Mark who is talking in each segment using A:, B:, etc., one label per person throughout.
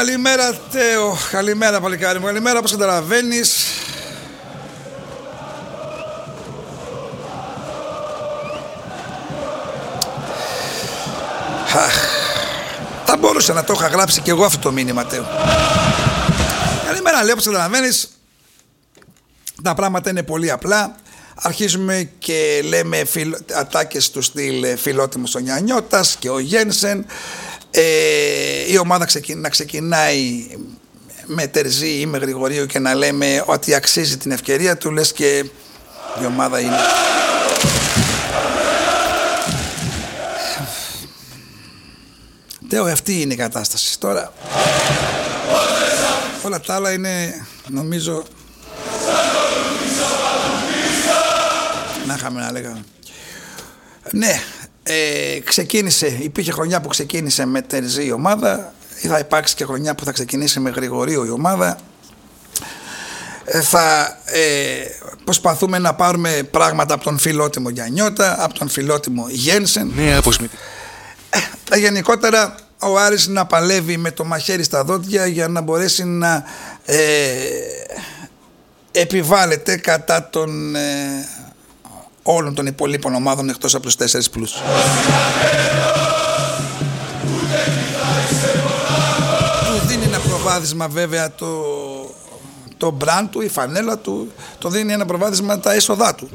A: Καλημέρα Τέο, καλημέρα παλικάρι μου, καλημέρα. Όπως καταλαβαίνεις, θα μπορούσα να το είχα γράψει και εγώ αυτό το μήνυμα, Τέο. Καλημέρα, λέω, όπως καταλαβαίνεις, τα πράγματα είναι πολύ απλά. Αρχίζουμε και λέμε ατάκες του στυλ Φιλότιμος ο Νιανιώτας και ο Γένσεν. Η ομάδα να ξεκινάει με Τερζή ή με Γρηγορίου και να λέμε ότι αξίζει την ευκαιρία του, λες και η ομάδα είναι. Τέο, αυτή είναι η κατάσταση τώρα. Όλα τα άλλα είναι, νομίζω, να είχαμε να λέγαμε. Ναι, υπήρχε χρονιά που ξεκίνησε με Τερζή η ομάδα, θα υπάρξει και χρονιά που θα ξεκινήσει με Γρηγορίου η ομάδα. Θα προσπαθούμε να πάρουμε πράγματα από τον φιλότιμο Γιαννιώτα, από τον φιλότιμο Γένσεν.
B: Ναι, αποσμητή.
A: Γενικότερα ο Άρης να παλεύει με το μαχαίρι στα δόντια για να μπορέσει να επιβάλλεται κατά των όλων των υπολείπων ομάδων εκτός από τους 4 πλούς. Του δίνει ένα προβάδισμα βέβαια το brand του, η φανέλα του, το δίνει ένα προβάδισμα τα έσοδά του.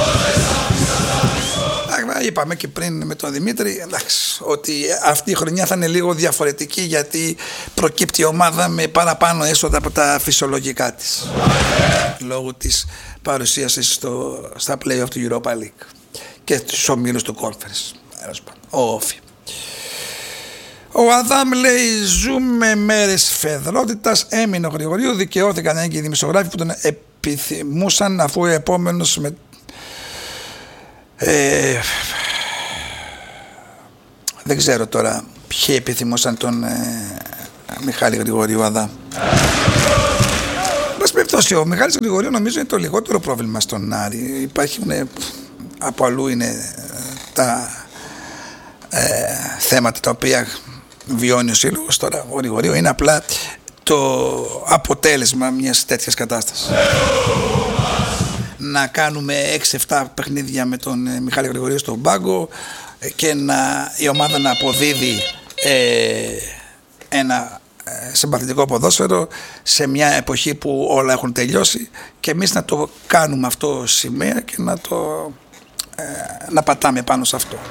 A: Είπαμε και πριν με τον Δημήτρη, εντάξει, ότι αυτή η χρονιά θα είναι λίγο διαφορετική, γιατί προκύπτει η ομάδα με παραπάνω έσοδα από τα φυσιολογικά της, λόγω της παρουσίασης στα play-off του Europa League και στους ομίλους του Conference. Ο Όφη. Ο Αδάμ λέει: ζούμε μέρες φεδρότητας. Έμεινε ο Γρηγορίου. Δικαιώθηκαν οι έγκυροι δημοσιογράφοι που τον επιθυμούσαν, αφού ο επόμενος με. Δεν ξέρω τώρα ποιοι επιθυμούσαν τον Μιχάλη Γρηγορίου Αδάμ. Μας περιπτώσει, ο Μιχάλης Γρηγορίου νομίζω είναι το λιγότερο πρόβλημα στον Άρη. Υπάρχουν από αλλού είναι τα θέματα τα οποία βιώνει ο σύλλογος. Τώρα ο Γρηγορίου είναι απλά το αποτέλεσμα μιας τέτοιας κατάστασης. Να κάνουμε 6-7 παιχνίδια με τον Μιχάλη Γρηγορίου στον πάγκο και η ομάδα να αποδίδει ένα συμπαθητικό ποδόσφαιρο σε μια εποχή που όλα έχουν τελειώσει, και εμείς να το κάνουμε αυτό σημαία και να πατάμε πάνω σε αυτό.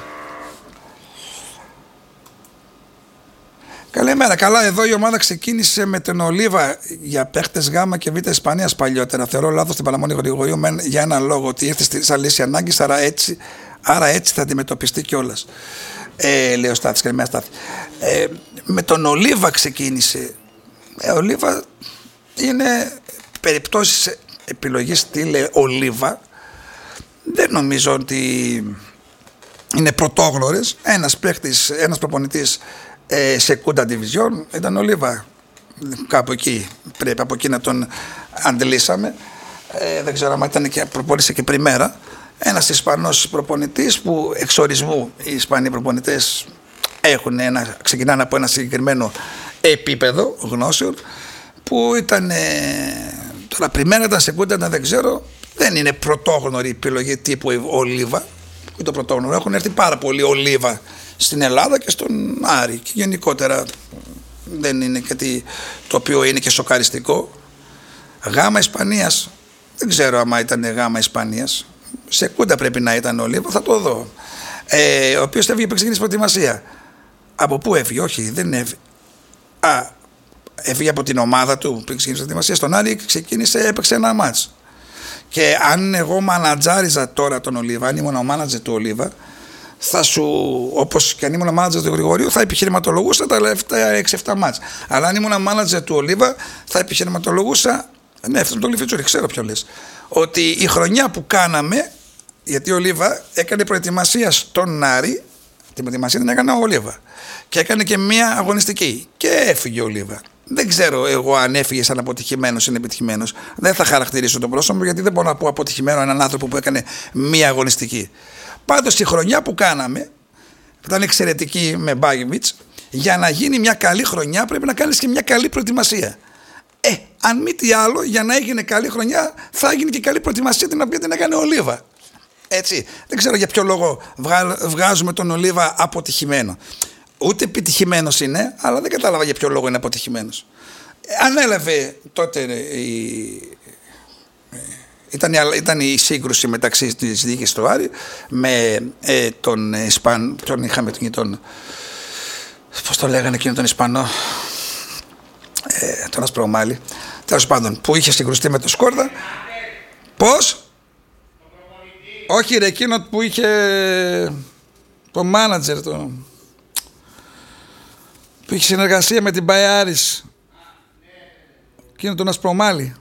A: Καλημέρα. Καλά, εδώ η ομάδα ξεκίνησε με τον Ολίβα για παίχτες Γ και Β Ισπανίας παλιότερα. Θεωρώ λάθος την παραμονή Γρηγορίου για έναν λόγο, ότι ήρθε σαν λύση ανάγκης, άρα έτσι θα αντιμετωπιστεί κιόλας. Λέει ο Στάθης. Καλημέρα, Στάθη. Με τον Ολίβα ξεκίνησε. Ο Ολίβα είναι περιπτώσεις επιλογής στυλ Ολίβα. Δεν νομίζω ότι είναι πρωτόγνωρες. Ένας παίχτης, ένας προπονητής σε κούντα division ήταν ο Λίβα. Κάπου εκεί πρέπει, από εκεί να τον αντλήσαμε. Δεν ξέρω αν ήταν και προπόνησε και πριμέρα. Ένας Ισπανός προπονητής που εξορισμού οι Ισπανοί προπονητές ξεκινάνε από ένα συγκεκριμένο επίπεδο γνώσεων, που ήταν τώρα πριμέρα, ήταν σε κούντα, δεν ξέρω. Δεν είναι πρωτόγνωρη επιλογή τύπου Ολίβα. Το πρωτόγνωρο έχουν έρθει πάρα πολύ Ολίβα στην Ελλάδα και στον Άρη, και γενικότερα δεν είναι κάτι το οποίο είναι και σοκαριστικό. Γάμα Ισπανίας, δεν ξέρω άμα ήταν Γάμα Ισπανίας, σε κούντα πρέπει να ήταν ο Ολίβα, θα το δω. Ο οποίος έφυγε πριν ξεκινήσει προετοιμασία. Από πού έφυγε? Όχι, δεν έφυγε. Έφυγε από την ομάδα του πριν ξεκινήσει προετοιμασία στον Άρη, έπαιξε ένα μάτς. Και αν εγώ μανατζάριζα τώρα τον Ολίβα, αν ήμουν ο μάνατζερ του Ολίβα, όπως και αν ήμουν μάνατζερ του Γρηγορίου, θα επιχειρηματολογούσα τα τελευταία 6-7 μάτς. Αλλά αν ήμουν μάνατζερ του Ολίβα, θα επιχειρηματολογούσα. Ναι, αυτό είναι το Λιφιτσούρι, ξέρω ποιο λες. Ότι η χρονιά που κάναμε, γιατί ο Ολίβα έκανε προετοιμασία στον Άρη, την προετοιμασία την έκανε ο Ολίβα. Και έκανε και μία αγωνιστική. Και έφυγε ο Ολίβα. Δεν ξέρω εγώ αν έφυγε σαν αποτυχημένος ή επιτυχημένος. Δεν θα χαρακτηρίσω τον πρόσωπο, γιατί δεν μπορώ να πω αποτυχημένο έναν άνθρωπο που έκανε μία αγωνιστική. Πάντως η χρονιά που κάναμε ήταν εξαιρετική με Μπάγεβιτς για να γίνει μια καλή χρονιά πρέπει να κάνεις και μια καλή προετοιμασία. Αν μη τι άλλο, για να έγινε καλή χρονιά θα έγινε και καλή προετοιμασία την οποία την έκανε ο Λίβα. Έτσι. Δεν ξέρω για ποιο λόγο βγάζουμε τον Ολίβα αποτυχημένο. Ούτε επιτυχημένος είναι, αλλά δεν κατάλαβα για ποιο λόγο είναι αποτυχημένος. Ανέλαβε τότε ήταν η σύγκρουση μεταξύ της διοίκησης του Άρη με τον Ισπανό, ποιον είχαμε τον πώς το λέγανε εκείνο τον Ισπανό, τον Ασπρομάλη, τέλος πάντων, που είχε συγκρουστεί με τον Σκόρδα. Πώς? Όχι ρε, εκείνο που είχε το μάνατζερ, που είχε συνεργασία με την Μπαϊάρης, εκείνο τον Ασπρομάλη.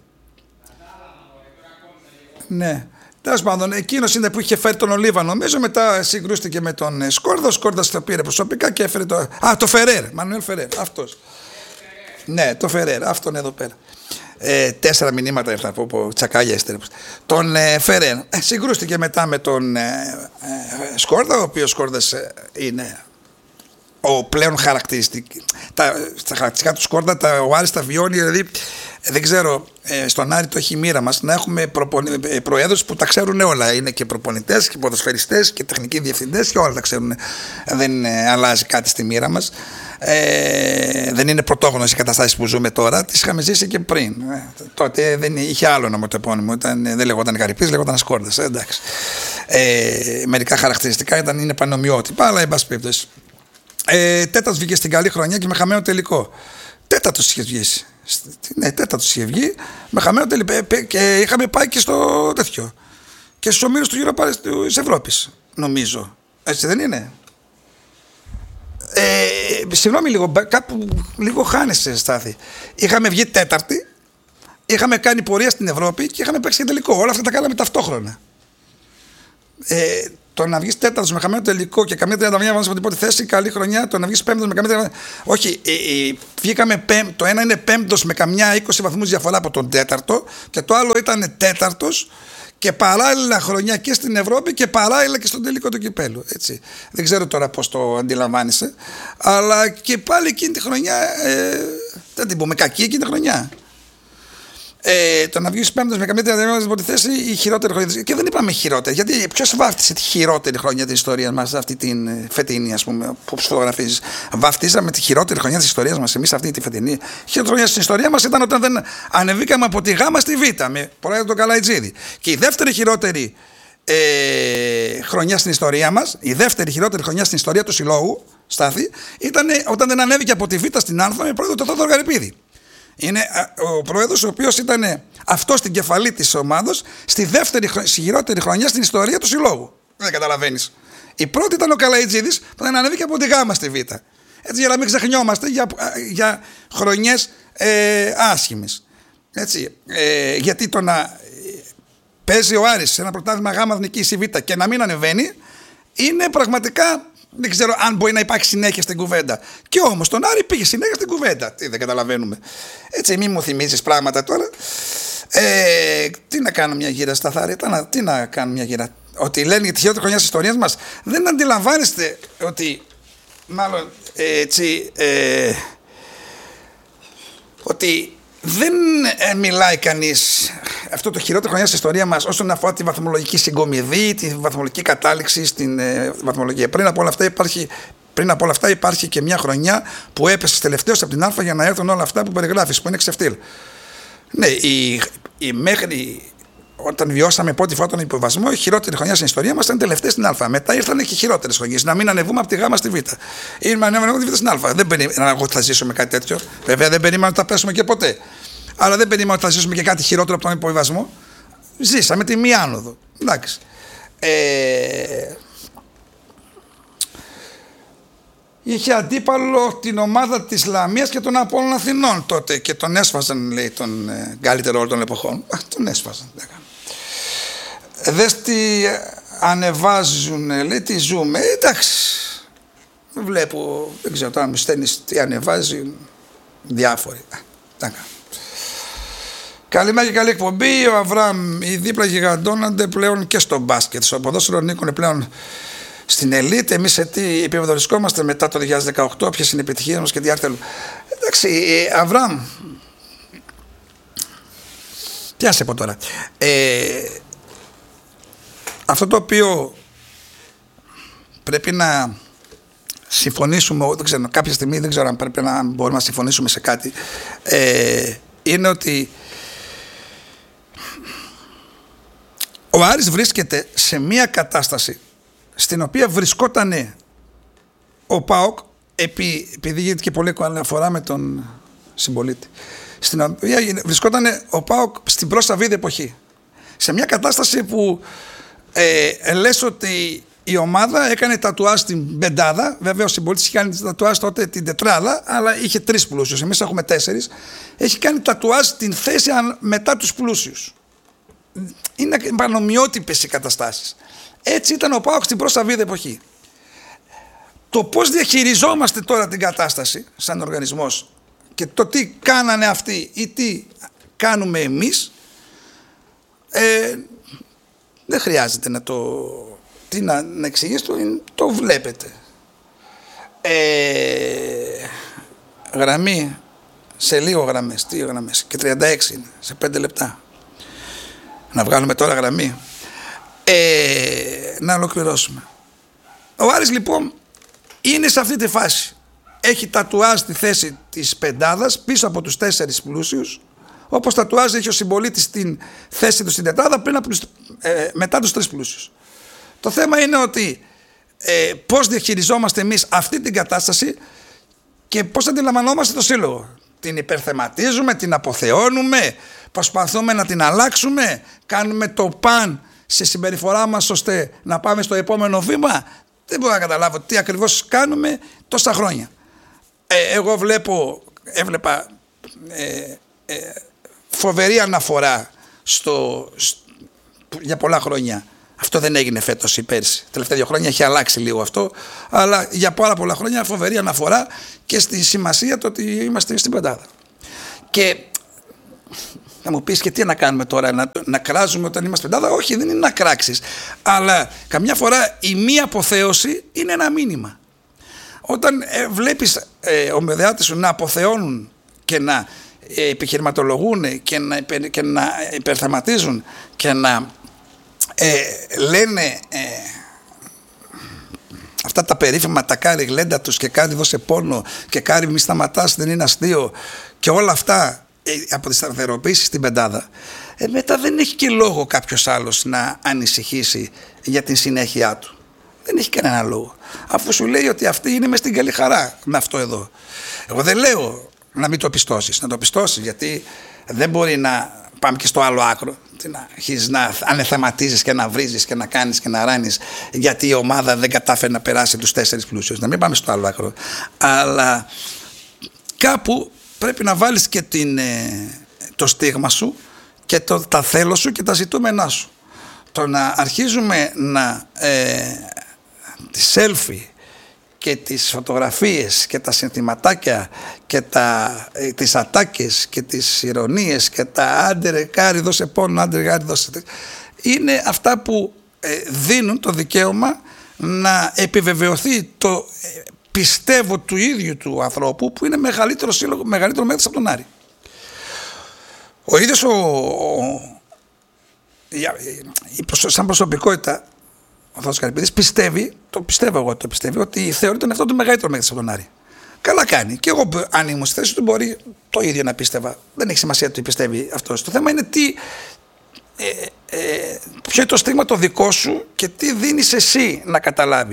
A: Ναι. Τέλος πάντων, εκείνος είναι που είχε φέρει τον Ολίβα, νομίζω. Μετά συγκρούστηκε με τον Σκόρδα. Ο Σκόρδας το πήρε προσωπικά και έφερε το Φερέρ. Μανουέλ Φερέρ. Αυτός. Ναι, το Φερέρ. Αυτόν εδώ πέρα. 4 μηνύματα έφτανε από τσακάλια ύστερα. Τον Φερέρ. Συγκρούστηκε μετά με τον Σκόρδα, ο οποίος Σκόρδας είναι ο πλέον χαρακτηριστικό. Στα χαρακτηριστικά του Σκόρδα ο Άρης τα βιώνει, δηλαδή δεν ξέρω, στον Άρη το έχει η μοίρα μας να έχουμε προέδρους που τα ξέρουν όλα. Είναι και προπονητές και ποδοσφαιριστές και τεχνικοί διευθυντές και όλα τα ξέρουν. Δεν αλλάζει κάτι στη μοίρα μας. Δεν είναι πρωτόγνωρες οι καταστάσεις που ζούμε τώρα. Τις είχαμε ζήσει και πριν. Τότε δεν είχε άλλο ονοματεπώνυμο. Δεν λεγόταν Γαρυπής, λεγόταν Σκόρδας. Εντάξει. Μερικά χαρακτηριστικά είναι πανομοιότυπα, αλλά εν πάση περιπτώσει. Τέταρτος βγήκε στην καλή χρονιά και με χαμένο τελικό. Τέταρτος είχε βγει. Ναι, τέταρτος είχε βγει με χαμένο τελικό. Και είχαμε πάει και στο τέτοιο. Και στους ομίλους του γύρω της Ευρώπης, νομίζω. Έτσι δεν είναι? Συγγνώμη λίγο, κάπου λίγο χάνεσαι, Στάθη. Είχαμε βγει τέταρτη, είχαμε κάνει πορεία στην Ευρώπη και είχαμε παίξει και τελικό. Όλα αυτά τα κάναμε ταυτόχρονα. Το να βγεις τέταρτος με χαμένο τελικό και καμία 31 βαθμός από την πρώτη θέση, καλή χρονιά. Το να βγεις πέμπτος με καμία 31. Όχι, βγήκαμε το ένα είναι πέμπτος με καμιά 20 βαθμούς διαφορά από τον τέταρτο και το άλλο ήταν τέταρτος και παράλληλα χρονιά και στην Ευρώπη και παράλληλα και στον τελικό του κυπέλου. Έτσι. Δεν ξέρω τώρα πώς το αντιλαμβάνεσαι, αλλά και πάλι εκείνη τη χρονιά, δεν την πούμε κακή εκείνη τη χρονιά. Το να βγει πέμπτος με καμία 31 στην πρώτη θέση, η χειρότερη χρονιά. Και δεν είπαμε χειρότερη, γιατί ποιος βάφτισε τη χειρότερη χρονιά της ιστορίας μας, αυτή την φετινή, ας πούμε, που φωτογραφίζεις. Βαφτίσαμε τη χειρότερη χρονιά της ιστορίας μας, εμείς αυτή τη φετινή. Η χειρότερη χρονιά στην ιστορία μας ήταν όταν δεν ανεβήκαμε από τη Γ στη Β, με πρόεδρο τον Καλαϊτζίδη. Και η δεύτερη χειρότερη χρονιά στην ιστορία μας, η δεύτερη χειρότερη χρονιά στην ιστορία του συλλόγου, Στάθη, ήταν όταν δεν ανέβηκε από τη Β στην Α με πρόεδρο τον Θόδωρο Γαρυπίδη. Είναι ο πρόεδρος ο οποίος ήταν αυτό στην κεφαλή της ομάδος στη δεύτερη χειρότερη χρονιά στην ιστορία του συλλόγου. Δεν καταλαβαίνεις. Η πρώτη ήταν ο Καλαϊτζίδης που δεν ανέβηκε από τη Γ στη Β. Έτσι, για να μην ξεχνιόμαστε για χρονιές άσχημες. Έτσι, γιατί το να παίζει ο Άρης σε ένα πρωτάθλημα Γ εθνικής ή Β και να μην ανεβαίνει είναι πραγματικά. Δεν ξέρω αν μπορεί να υπάρχει συνέχεια στην κουβέντα. Και όμως τον Άρη πήγε συνέχεια στην κουβέντα. Τι δεν καταλαβαίνουμε. Έτσι, μη μου θυμίζεις πράγματα τώρα. Τι να κάνω μια γύρα, Σταθάρη, τι να κάνω μια γύρα. Ότι λένε για τη χειρότερη χρονιά της ιστορίας μας. Δεν αντιλαμβάνεστε ότι. Μάλλον έτσι. Ότι δεν μιλάει κανείς αυτό το χειρότερο χρονιά στην ιστορία μας όσον αφορά τη βαθμολογική συγκομιδή, τη βαθμολογική κατάληξη στην βαθμολογία. Πριν από όλα αυτά υπάρχει και μια χρονιά που έπεσε τελευταίος από την Α για να έρθουν όλα αυτά που περιγράφεις, που είναι ξεφτύλ. Ναι, μέχρι όταν βιώσαμε πρώτη φορά τον υποβασμό, η χειρότερη χρονιά στην ιστορία μας ήταν τελευταία στην Α. Μετά ήρθαν και χειρότερες χρονιές. Να μην ανεβούμε από τη Γ στη Β. Ή να ανεβούμε από τη Β στην Α. Δεν περίμενα εγώ ότι θα ζήσουμε κάτι τέτοιο. Βέβαια δεν περίμενα ότι θα πέσουμε και ποτέ. Αλλά δεν περίμενα ότι θα ζήσουμε και κάτι χειρότερο από τον υποβασμό. Ζήσαμε τη μία άνοδο. Εντάξει. Είχε αντίπαλο την ομάδα της Λαμίας και τον Απόλλων Αθηνών τότε και τον έσφαζαν, λέει, τον καλύτερο όλων των εποχών. Τον έσφαζαν. Δες τι ανεβάζουν, λέει, τι ζούμε. Εντάξει, βλέπω, δεν ξέρω τώρα μου στέλνεις τι ανεβάζει, διάφοροι. Καλημέρα και καλή εκπομπή. Ο Αβραάμ, οι δίπλα γιγαντώνονται πλέον και στο μπάσκετ. Στο ποδόσφαιρο νίκουν πλέον στην ελίτ, εμείς σε τι επίπεδο βρισκόμαστε μετά το 2018, ποιες είναι οι επιτυχίες μας και τι άλλο. Εντάξει, Αβραάμ, τι άσε πω τώρα. Αυτό το οποίο πρέπει να συμφωνήσουμε, δεν ξέρω, κάποια στιγμή δεν ξέρω αν πρέπει να μπορούμε να συμφωνήσουμε σε κάτι, είναι ότι ο Άρης βρίσκεται σε μια κατάσταση στην οποία βρισκόταν ο ΠΑΟΚ, επειδή γίνεται και πολλή αναφορά με τον συμπολίτη, στην οποία βρισκόταν ο ΠΑΟΚ στην πρόσαβίδη εποχή. Σε μια κατάσταση που λες ότι η ομάδα έκανε τατουάζ στην πεντάδα. Βέβαια ο συμπολίτης είχε κάνει τατουάζ τότε την τετράδα, αλλά είχε 3 πλούσιους. Εμείς έχουμε 4. Έχει κάνει τατουάζ την θέση μετά τους πλούσιους. Είναι πανομοιότυπες οι καταστάσεις. Έτσι ήταν ο ΠΑΟΚ στην προσαβίδη εποχή. Το πώς διαχειριζόμαστε τώρα την κατάσταση σαν οργανισμός και το τι κάνανε αυτοί ή τι κάνουμε εμείς, δεν χρειάζεται να να εξηγήσω, το βλέπετε. Γραμμή σε λίγο γραμμές, 2 γραμμές και 36 είναι, σε 5 λεπτά. Να βγάλουμε τώρα γραμμή. Να ολοκληρώσουμε. Ο Άρης λοιπόν είναι σε αυτή τη φάση. Έχει τατουάζ τη θέση της πεντάδας πίσω από τους 4 πλούσιους, όπως τατουάζ έχει ο συμπολίτης στην θέση του στην τετράδα μετά τους 3 πλούσιους. Το θέμα είναι ότι πώς διαχειριζόμαστε εμείς αυτή την κατάσταση και πώς αντιλαμβανόμαστε το σύλλογο. Την υπερθεματίζουμε, την αποθεώνουμε, προσπαθούμε να την αλλάξουμε, κάνουμε το παν σε συμπεριφορά μας ώστε να πάμε στο επόμενο βήμα. Δεν μπορώ να καταλάβω τι ακριβώς κάνουμε τόσα χρόνια. Εγώ έβλεπα φοβερή αναφορά για πολλά χρόνια. Αυτό δεν έγινε φέτος ή πέρσι. Τελευταία 2 χρόνια έχει αλλάξει λίγο αυτό, αλλά για πάρα πολλά χρόνια φοβερή αναφορά και στη σημασία το ότι είμαστε στην πεντάδα. Και θα μου πεις και τι να κάνουμε τώρα, να κράζουμε όταν είμαστε πεντάδα? Όχι, δεν είναι να κράξεις, αλλά καμιά φορά η μη αποθέωση είναι ένα μήνυμα. Όταν βλέπεις ομοδιάτες σου να αποθεώνουν και να επιχειρηματολογούν και να υπερθεματίζουν και να λένε αυτά τα περίφημα τα κάρι γλέντα τους και κάρι δώσε πόνο και κάρι μη σταματάς δεν είναι αστείο και όλα αυτά από τη σταθεροποίηση στην πεντάδα, μετά δεν έχει και λόγο κάποιος άλλος να ανησυχήσει για την συνέχεια του. Δεν έχει κανένα λόγο, αφού σου λέει ότι αυτή είναι μες στην καλή χαρά με αυτό εδώ. Εγώ δεν λέω να μην το πιστώσεις, να το πιστώσεις, γιατί δεν μπορεί να πάμε και στο άλλο άκρο, να αρχίσεις να ανεθεματίζεις και να βρίζεις και να κάνεις και να ράνεις γιατί η ομάδα δεν κατάφερε να περάσει τους 4 πλούσιους. Να μην πάμε στο άλλο άκρο, αλλά κάπου πρέπει να βάλεις και το στίγμα σου και τα θέλω σου και τα ζητούμενά σου. Το να αρχίζουμε τις selfie και τις φωτογραφίες και τα συνθηματάκια και τις ατάκες και τις ηρωνίες και τα άντερε κάρι δώσε πόνο, άντερε κάρι δώσε, είναι αυτά που δίνουν το δικαίωμα να επιβεβαιωθεί το πιστεύω του ίδιου του ανθρώπου που είναι μεγαλύτερο σύλλογο, μεγαλύτερο μέγεθος από τον Άρη. Ο ίδιος σαν προσωπικότητα ο Θόδωρος Καρυπίδης πιστεύει, το πιστεύω εγώ, ότι θεωρεί τον εαυτό του μεγαλύτερο μέγεθος από τον Άρη. Καλά κάνει. Και εγώ, αν ήμουν στη θέση του, μπορεί το ίδιο να πίστευα. Δεν έχει σημασία τι πιστεύει αυτός. Το θέμα είναι ποιο είναι το στίγμα το δικό σου και τι δίνεις εσύ να καταλάβει.